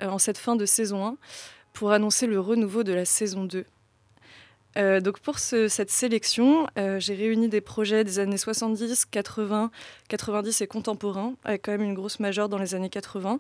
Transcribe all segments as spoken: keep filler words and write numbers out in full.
euh, en cette fin de saison un pour annoncer le renouveau de la saison deux. Euh, donc pour ce- cette sélection, euh, j'ai réuni des projets des années soixante-dix, quatre-vingts, quatre-vingt-dix et contemporains, avec quand même une grosse majeure dans les années quatre-vingts.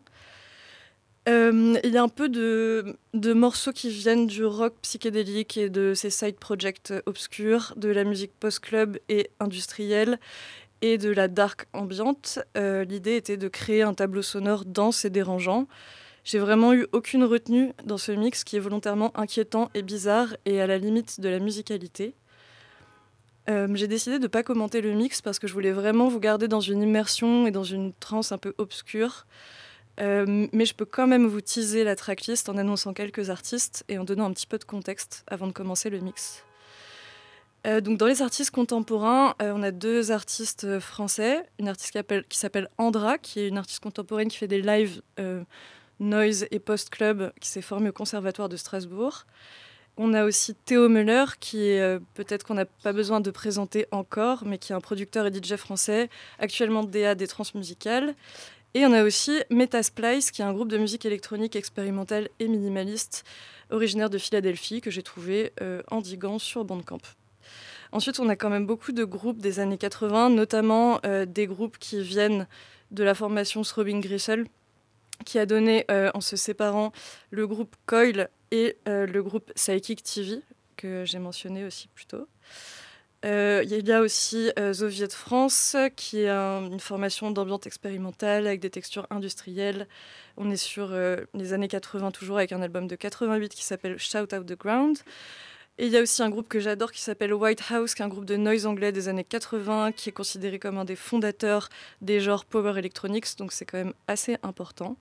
Euh, il y a un peu de, de morceaux qui viennent du rock psychédélique et de ces side projects obscurs, de la musique post-club et industrielle et de la dark ambiante. Euh, l'idée était de créer un tableau sonore dense et dérangeant. J'ai vraiment eu aucune retenue dans ce mix qui est volontairement inquiétant et bizarre et à la limite de la musicalité. Euh, j'ai décidé de ne pas commenter le mix parce que je voulais vraiment vous garder dans une immersion et dans une transe un peu obscure. Euh, mais je peux quand même vous teaser la tracklist en annonçant quelques artistes et en donnant un petit peu de contexte avant de commencer le mix. Euh, donc dans les artistes contemporains, euh, on a deux artistes euh, français. Une artiste qui, appelle- qui s'appelle Andra, qui est une artiste contemporaine qui fait des lives euh, noise et post-club, qui s'est formée au Conservatoire de Strasbourg. On a aussi Théo Muller, qui est euh, peut-être qu'on n'a pas besoin de présenter encore, mais qui est un producteur et D J français, actuellement D A des transmusicales. Et on a aussi Metasplice, qui est un groupe de musique électronique expérimentale et minimaliste, originaire de Philadelphie, que j'ai trouvé euh, endiguant sur Bandcamp. Ensuite, on a quand même beaucoup de groupes des années quatre-vingts, notamment euh, des groupes qui viennent de la formation Throbbing Gristle, qui a donné, euh, en se séparant, le groupe Coil et euh, le groupe Psychic T V, que j'ai mentionné aussi plus tôt. Euh, il y a aussi euh, Zoviet France, qui est un- une formation d'ambiance expérimentale avec des textures industrielles. On est sur euh, les années quatre-vingts toujours, avec un album de quatre-vingt-huit qui s'appelle Shout Out the Ground. Et il y a aussi un groupe que j'adore qui s'appelle White House, qui est un groupe de noise anglais des années quatre-vingts, qui est considéré comme un des fondateurs des genres power electronics, donc c'est quand même assez important.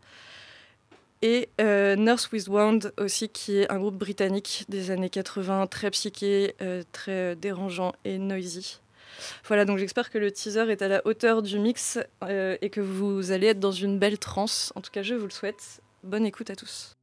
Et euh, Nurse with Wound aussi, qui est un groupe britannique des années quatre-vingts, très psyché, euh, très dérangeant et noisy. Voilà, donc j'espère que le teaser est à la hauteur du mix euh, et que vous allez être dans une belle transe. En tout cas, je vous le souhaite. Bonne écoute à tous.